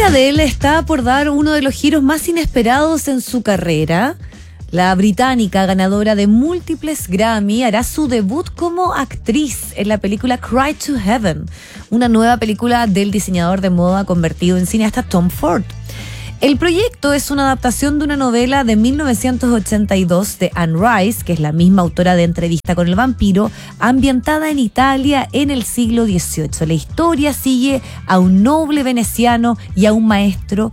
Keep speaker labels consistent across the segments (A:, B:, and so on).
A: Adele está por dar uno de los giros más inesperados en su carrera. La británica, ganadora de múltiples Grammy, hará su debut como actriz en la película Cry to Heaven, una nueva película del diseñador de moda convertido en cineasta Tom Ford. El proyecto es una adaptación de una novela de 1982 de Anne Rice, que es la misma autora de Entrevista con el vampiro, ambientada en Italia en el siglo XVIII. La historia sigue a un noble veneciano y a un maestro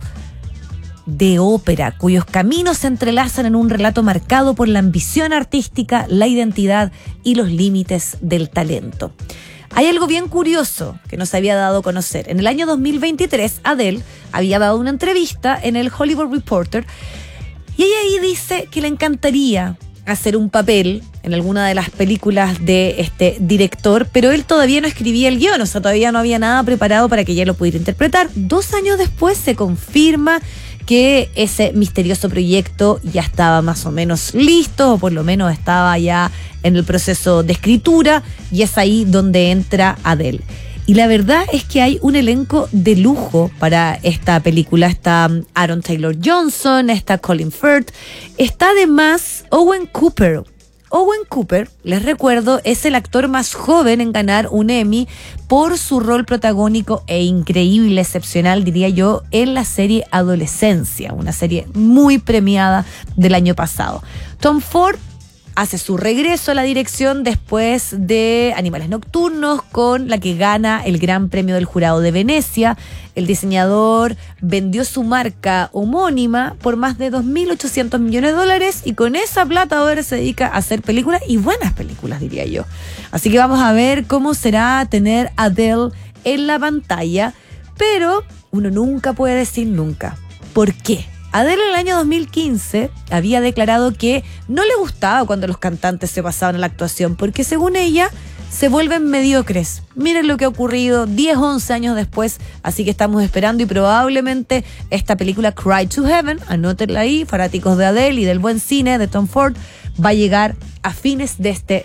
A: de ópera, cuyos caminos se entrelazan en un relato marcado por la ambición artística, la identidad y los límites del talento. Hay algo bien curioso que nos había dado a conocer. En el año 2023, Adele había dado una entrevista en el Hollywood Reporter y ella ahí dice que le encantaría hacer un papel en alguna de las películas de este director, pero él todavía no escribía el guión, o sea, todavía no había nada preparado para que ella lo pudiera interpretar. 2 años después se confirma que ese misterioso proyecto ya estaba más o menos listo, o por lo menos estaba ya en el proceso de escritura, y es ahí donde entra Adele. Y la verdad es que hay un elenco de lujo para esta película. Está Aaron Taylor Johnson, está Colin Firth, está además Owen Cooper. Owen Cooper, les recuerdo, es el actor más joven en ganar un Emmy por su rol protagónico e increíble, excepcional, diría yo, en la serie Adolescencia, una serie muy premiada del año pasado. Tom Ford hace su regreso a la dirección después de Animales Nocturnos, con la que gana el Gran Premio del Jurado de Venecia. El diseñador vendió su marca homónima por más de $2.800 millones y con esa plata ahora se dedica a hacer películas, y buenas películas, diría yo. Así que vamos a ver cómo será tener a Adele en la pantalla, pero uno nunca puede decir nunca. ¿Por qué? Adele en el año 2015 había declarado que no le gustaba cuando los cantantes se pasaban a la actuación, porque según ella se vuelven mediocres. Miren lo que ha ocurrido 10, 11 años después, así que estamos esperando, y probablemente esta película Cry to Heaven, anótenla ahí, fanáticos de Adele y del buen cine de Tom Ford, va a llegar a fines de este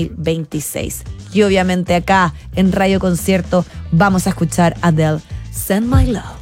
A: 2026. Y obviamente acá en Radio Concierto vamos a escuchar a Adele, Send My Love.